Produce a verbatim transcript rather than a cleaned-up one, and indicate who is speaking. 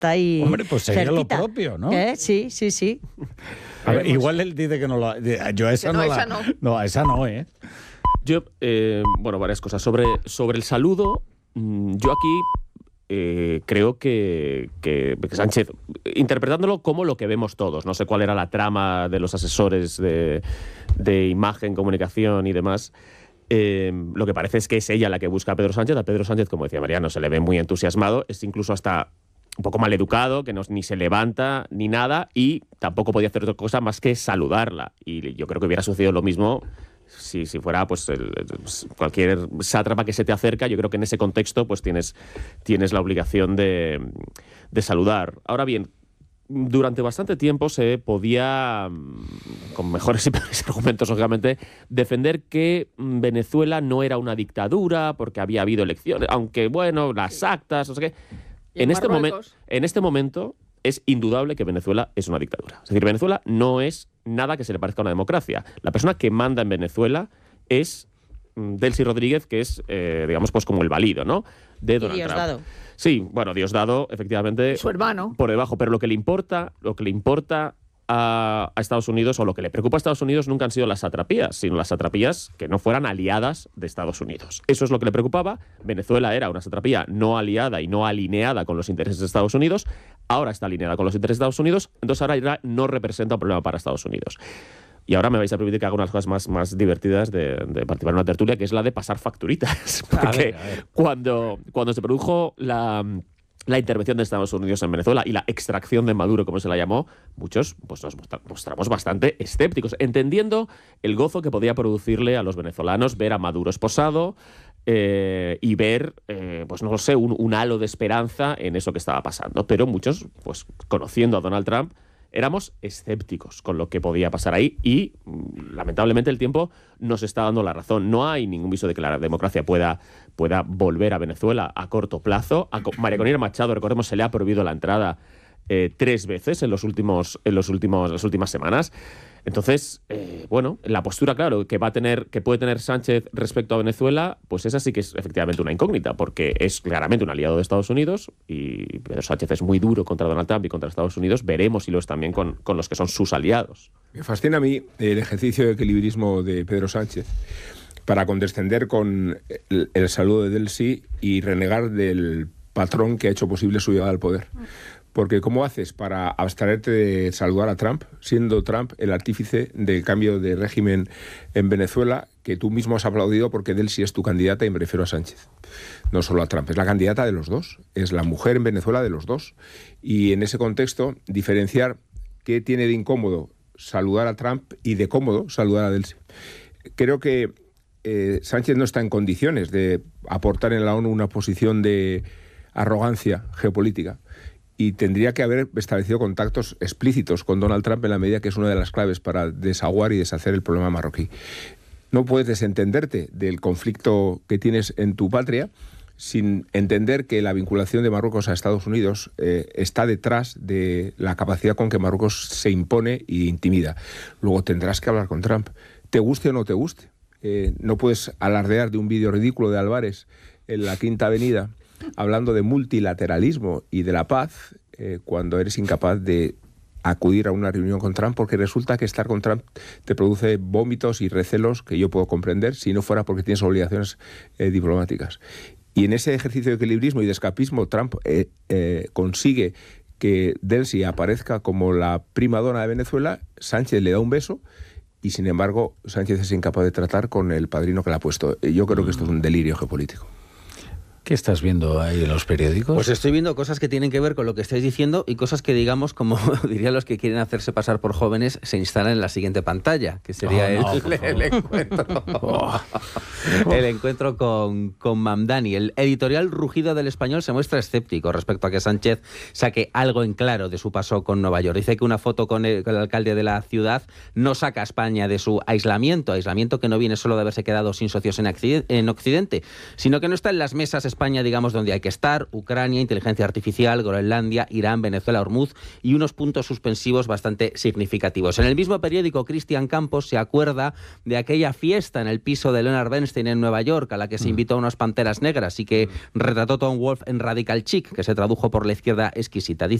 Speaker 1: está ahí.
Speaker 2: Hombre, pues sería
Speaker 1: cerquita.
Speaker 2: lo propio, ¿no?
Speaker 1: ¿Eh? Sí, sí, sí.
Speaker 2: A ver, igual él dice que no lo... Yo a esa
Speaker 3: Que no,
Speaker 2: no,
Speaker 3: esa
Speaker 2: la...
Speaker 3: no.
Speaker 2: No, a esa no, ¿eh?
Speaker 4: Yo, eh, bueno, varias cosas. Sobre, sobre el saludo, mmm, yo aquí eh, creo que, que, que Sánchez, interpretándolo como lo que vemos todos, no sé cuál era la trama de los asesores de, de imagen, comunicación y demás, eh, lo que parece es que es ella la que busca a Pedro Sánchez. A Pedro Sánchez, como decía Mariano, se le ve muy entusiasmado, es incluso hasta un poco mal educado, que no, ni se levanta ni nada, y tampoco podía hacer otra cosa más que saludarla. Y yo creo que hubiera sucedido lo mismo si, si fuera pues el, cualquier sátrapa que se te acerca. Yo creo que en ese contexto pues tienes, tienes la obligación de, de saludar. Ahora bien, durante bastante tiempo se podía, con mejores y peores argumentos, lógicamente, defender que Venezuela no era una dictadura porque había habido elecciones, aunque, bueno, las actas, no sé qué. En, en, este momen- en este momento es indudable que Venezuela es una dictadura. Es decir, Venezuela no es nada que se le parezca a una democracia. La persona que manda en Venezuela es Delcy Rodríguez, que es, eh, digamos, pues como el valido, ¿no? De Donald Trump.
Speaker 1: Diosdado.
Speaker 4: Sí, bueno, Diosdado, efectivamente.
Speaker 3: Su hermano.
Speaker 4: Por debajo, pero lo que le importa, lo que le importa a, a Estados Unidos, o lo que le preocupa a Estados Unidos, nunca han sido las satrapías, sino las satrapías que no fueran aliadas de Estados Unidos. Eso es lo que le preocupaba. Venezuela era una satrapía no aliada y no alineada con los intereses de Estados Unidos. Ahora está alineada con los intereses de Estados Unidos, entonces ahora no representa un problema para Estados Unidos. Y ahora me vais a permitir que haga unas cosas más, más divertidas de, de participar en una tertulia, que es la de pasar facturitas. Porque
Speaker 2: a ver, a ver.
Speaker 4: Cuando, cuando se produjo la, la intervención de Estados Unidos en Venezuela y la extracción de Maduro, como se la llamó, muchos pues nos mostramos bastante escépticos, entendiendo el gozo que podía producirle a los venezolanos ver a Maduro esposado, Eh, y ver, eh, pues no lo sé, un, un halo de esperanza en eso que estaba pasando. Pero muchos, pues conociendo a Donald Trump, éramos escépticos con lo que podía pasar ahí y, lamentablemente, el tiempo nos está dando la razón. No hay ningún viso de que la democracia pueda, pueda volver a Venezuela a corto plazo. A María Corina Machado, recordemos, se le ha prohibido la entrada eh, tres veces en los últimos, en los últimos, las últimas semanas. Entonces, eh, bueno, la postura, claro, que va a tener, que puede tener Sánchez respecto a Venezuela, pues esa sí que es efectivamente una incógnita, porque es claramente un aliado de Estados Unidos y Pedro Sánchez es muy duro contra Donald Trump y contra Estados Unidos. Veremos si lo es también con, con los que son sus aliados.
Speaker 5: Me fascina a mí el ejercicio de equilibrismo de Pedro Sánchez para condescender con el, el saludo de Delcy y renegar del patrón que ha hecho posible su llegada al poder. Porque ¿cómo haces para abstraerte de saludar a Trump, siendo Trump el artífice del cambio de régimen en Venezuela, que tú mismo has aplaudido porque Delcy es tu candidata y me refiero a Sánchez? No solo a Trump, es la candidata de los dos, es la mujer en Venezuela de los dos. Y en ese contexto, diferenciar qué tiene de incómodo saludar a Trump y de cómodo saludar a Delcy. Creo que eh, Sánchez no está en condiciones de aportar en la ONU una posición de arrogancia geopolítica. Y tendría que haber establecido contactos explícitos con Donald Trump en la medida que es una de las claves para desaguar y deshacer el problema marroquí. No puedes desentenderte del conflicto que tienes en tu patria sin entender que la vinculación de Marruecos a Estados Unidos eh, está detrás de la capacidad con que Marruecos se impone e intimida. Luego tendrás que hablar con Trump, te guste o no te guste. Eh, no puedes alardear de un vídeo ridículo de Álvarez en la Quinta Avenida hablando de multilateralismo y de la paz, eh, cuando eres incapaz de acudir a una reunión con Trump, porque resulta que estar con Trump te produce vómitos y recelos que yo puedo comprender si no fuera porque tienes obligaciones eh, diplomáticas. Y en ese ejercicio de equilibrismo y de escapismo, Trump eh, eh, consigue que Delcy aparezca como la prima donna de Venezuela, Sánchez le da un beso y, sin embargo, Sánchez es incapaz de tratar con el padrino que le ha puesto. Yo creo que esto es un delirio geopolítico.
Speaker 2: ¿Qué estás viendo ahí en los periódicos?
Speaker 6: Pues estoy viendo cosas que tienen que ver con lo que estáis diciendo y cosas que, digamos, como dirían los que quieren hacerse pasar por jóvenes, se instalan en la siguiente pantalla, que sería
Speaker 2: Oh, no,
Speaker 6: el,
Speaker 2: por
Speaker 6: el encuentro
Speaker 2: Oh.
Speaker 6: el encuentro con, con Mamdani. El editorial Rugido del Español se muestra escéptico respecto a que Sánchez saque algo en claro de su paso con Nueva York. Dice que una foto con el, con el alcalde de la ciudad no saca a España de su aislamiento, aislamiento que no viene solo de haberse quedado sin socios en, en Occidente, sino que no está en las mesas España, digamos, donde hay que estar: Ucrania, inteligencia artificial, Groenlandia, Irán, Venezuela, Hormuz y unos puntos suspensivos bastante significativos. En el mismo periódico, Cristian Campos se acuerda de aquella fiesta en el piso de Leonard Bernstein en Nueva York, a la que se invitó a unas panteras negras y que retrató Tom Wolfe en Radical Chic, que se tradujo por La izquierda exquisita. Dice